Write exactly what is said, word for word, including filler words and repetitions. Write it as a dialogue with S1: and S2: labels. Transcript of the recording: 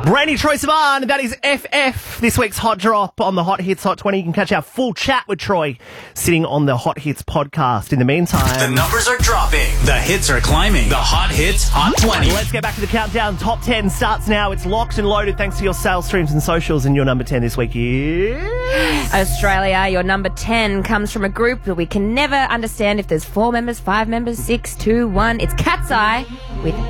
S1: Brand new Troye Sivan, that is F F, this week's Hot Drop on the Hot Hits Hot twenty. You can catch our full chat with Troye sitting on the Hot Hits podcast. In the meantime,
S2: the numbers are dropping, the hits are climbing. The Hot Hits Hot twenty.
S1: Let's get back to the countdown. Top ten starts now. It's locked and loaded thanks to your sales streams and socials. And your number ten this week is...
S3: Australia. Your number ten comes from a group that we can never understand if there's four members, five members, six, two, one. It's Cat's Eye with